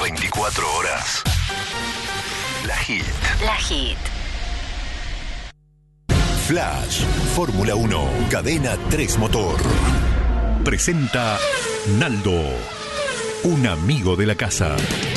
24 horas. La Hit. La Hit. Flash, Fórmula 1, Cadena 3 Motor. Presenta Naldo, un amigo de la casa.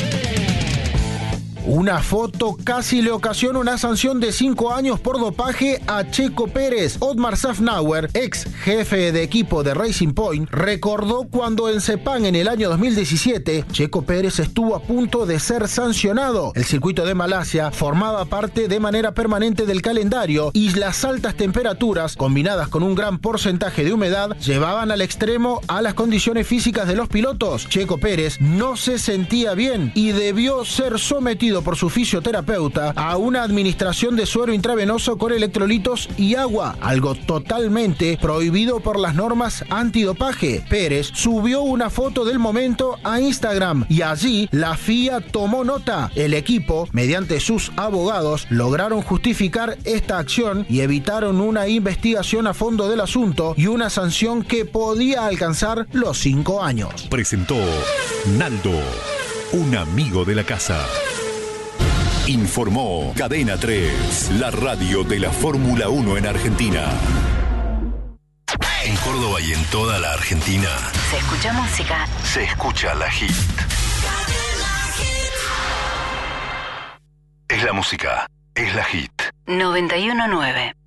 Una foto casi le ocasiona una sanción de 5 años por dopaje a Checo Pérez. Otmar Szafnauer, ex jefe de equipo de Racing Point, recordó cuando en Sepang en el año 2017, Checo Pérez estuvo a punto de ser sancionado. El circuito de Malasia formaba parte de manera permanente del calendario y las altas temperaturas, combinadas con un gran porcentaje de humedad, llevaban al extremo a las condiciones físicas de los pilotos. Checo Pérez no se sentía bien y debió ser sometido por su fisioterapeuta a una administración de suero intravenoso con electrolitos y agua, algo totalmente prohibido por las normas antidopaje. Pérez subió una foto del momento a Instagram y allí la FIA tomó nota. El equipo, mediante sus abogados, lograron justificar esta acción y evitaron una investigación a fondo del asunto y una sanción que podía alcanzar los 5 años. Presentó Naldo, un amigo de la casa. Informó Cadena 3, la radio de la Fórmula 1 en Argentina. En Córdoba y en toda la Argentina. Se escucha música. Se escucha La Hit. Es la música, es La Hit. 91.9